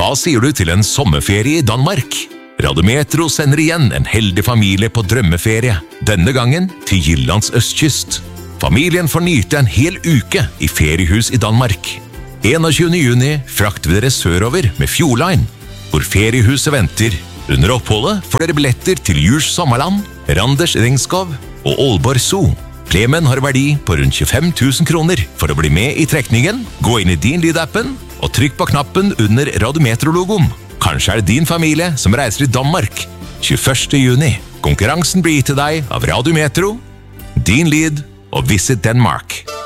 Hva sier du til en sommerferie i Danmark? Radiometro sender igjen en heldig familie på drømmeferie, denne gangen til Jyllands østkyst. Familien får nyte en hel uke i feriehus i Danmark. 21. juni frakter vi dere sørover med Fjordline, hvor feriehuset venter. Under oppholdet får dere billetter til Djurs Sommerland, Randers Ringskov og Aalborg Zoo. Premien har verdi på rundt 25 000 kroner. For å bli med i trekningen, gå inn i din Lyd-appen og trykk på knappen under Radiometro-logoen. Kanskje er det din familie som reiser i Danmark 21. juni. Konkurransen blir gitt til deg av Radiometro, Din Lyd og Visit Denmark.